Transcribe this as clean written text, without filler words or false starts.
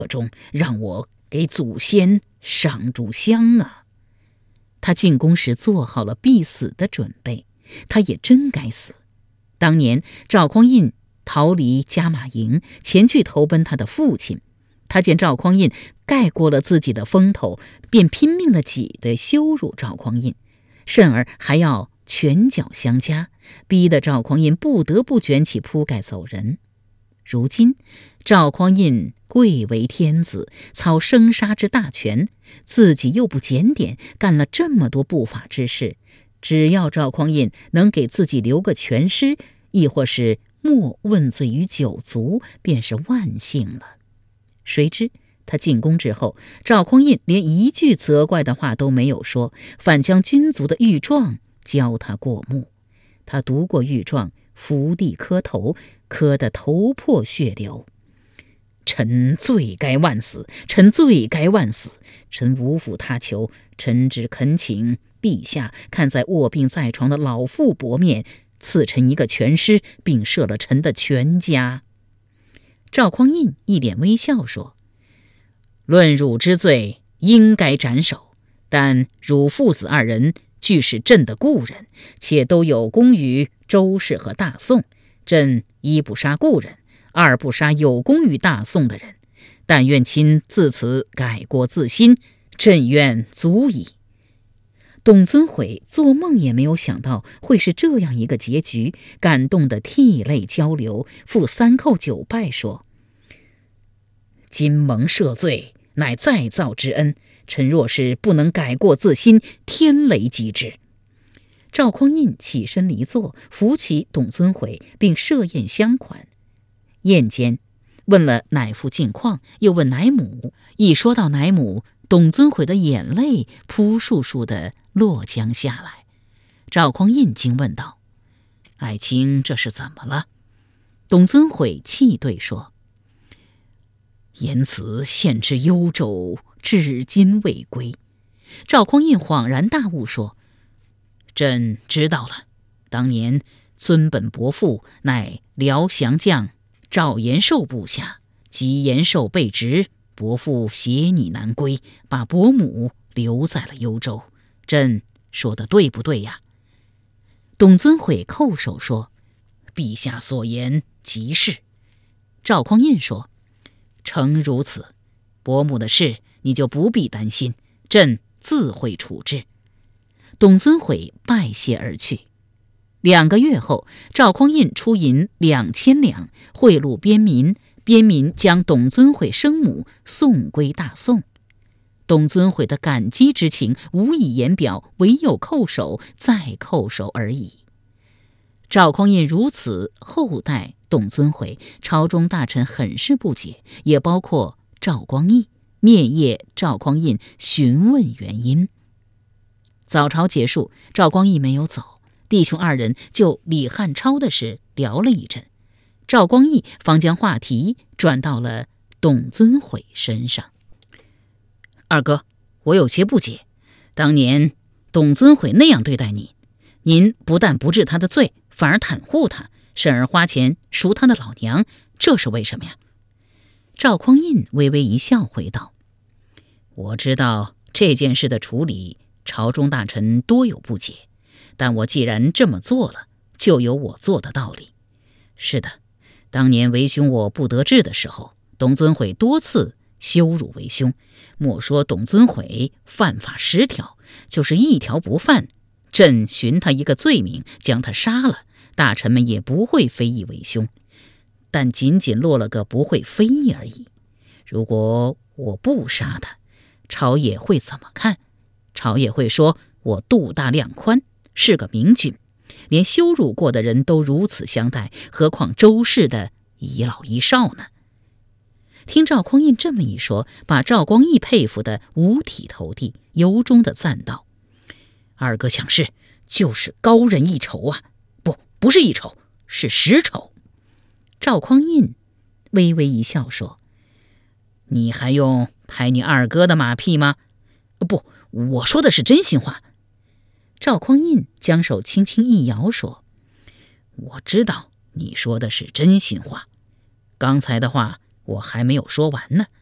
中，让我给祖先上炷香啊！”他进宫时做好了必死的准备，他也真该死。当年赵匡胤逃离加马营，前去投奔他的父亲。他见赵匡胤盖过了自己的风头，便拼命地挤兑羞辱赵匡胤，甚而还要拳脚相加，逼得赵匡胤不得不卷起铺盖走人。如今赵匡胤贵为天子，操生杀之大权，自己又不检点，干了这么多不法之事，只要赵匡胤能给自己留个全尸，亦或是莫问罪于九族，便是万幸了。谁知他进宫之后，赵匡胤连一句责怪的话都没有说，反将军族的御状交他过目。他读过御状，伏地磕头，磕得头破血流。臣罪该万死，臣罪该万死，臣无负他求，臣只恳请陛下看在卧病在床的老父薄面，赐臣一个全尸，并赦了臣的全家。赵匡胤一脸微笑说：“论汝之罪，应该斩首，但汝父子二人俱是朕的故人，且都有功于周氏和大宋，朕一不杀故人，二不杀有功于大宋的人。但愿卿自此改过自新，朕愿足矣。”董遵毁做梦也没有想到会是这样一个结局，感动得涕泪交流，负3叩9拜说：“今蒙赦罪，乃再造之恩，臣若是不能改过自新，天雷击之。”赵匡胤起身离座，扶起董遵毁，并设宴相款。宴间问了乃父近况，又问乃母。一说到乃母，董遵毁的眼泪扑簌簌地落将下来。赵匡胤惊问道：“爱卿这是怎么了？”董遵毁泣对说：“言辞献之幽州，至今未归。”赵匡胤恍然大悟说：“朕知道了，当年尊本伯父乃辽降将赵延寿部下，及延寿被执，伯父携你南归，把伯母留在了幽州。朕说的对不对呀？”董遵毁叩首说：“陛下所言极是。”赵匡胤说：“诚如此，伯母的事你就不必担心，朕自会处置。”董遵毁拜谢而去。2个月后，赵匡胤出银2000两贿赂边民，边民将董遵毁生母送归大宋。董遵毁的感激之情无以言表，唯有叩首再叩首而已。赵匡胤如此厚待董遵毁，朝中大臣很是不解，也包括赵光义。面谒赵匡胤询问原因。早朝结束，赵光义没有走，弟兄2人就李汉超的事聊了一阵。赵光义方将话题转到了董遵毁身上。“二哥，我有些不解，当年董遵毁那样对待你，您不但不治他的罪，反而袒护他，甚而花钱赎他的老娘，这是为什么呀？”赵匡胤微微一笑，回道：“我知道这件事的处理，朝中大臣多有不解，但我既然这么做了，就有我做的道理。是的，当年为兄我不得志的时候，董遵毁多次羞辱为兄，莫说董遵毁犯法10条，就是1条不犯，朕寻他一个罪名，将他杀了，大臣们也不会非议为兄，但仅仅落了个不会非议而已。如果我不杀他，朝野会怎么看？朝野会说我肚大量宽，是个明君，连羞辱过的人都如此相待，何况周氏的一老一少呢？”听赵匡胤这么一说，把赵光义佩服得五体投地，由衷地赞道：“二哥想事就是高人一筹啊，不是一筹，是10筹。”赵匡胤微微一笑说：“你还用拍你二哥的马屁吗？”“不，我说的是真心话。”赵匡胤将手轻轻一摇说：“我知道你说的是真心话，刚才的话我还没有说完呢。